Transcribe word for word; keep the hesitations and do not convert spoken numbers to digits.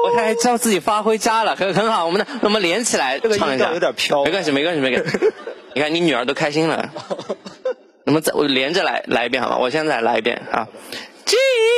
我还知道自己发挥家了，很很好。我们呢，我们连起来唱一下， 有点飘， 没关系，没关系，没关系。你看你女儿都开心了，我们再我连着来来一遍好吗？我现在来一遍啊。